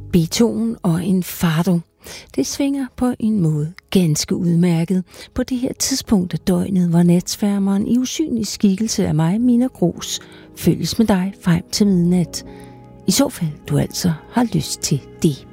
Beethoven og en fado. Det svinger på en måde ganske udmærket på det her tidspunkt af døgnet, hvor natsværmeren i usynlig skikkelse af mig, Mina Gros, følges med dig frem til midnat. I så fald du altså har lyst til det.